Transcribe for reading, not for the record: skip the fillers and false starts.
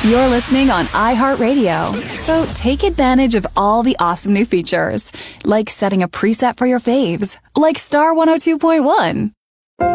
You're listening on iHeartRadio, so take advantage of all the awesome new features, like setting a preset for your faves, like Star 102.1.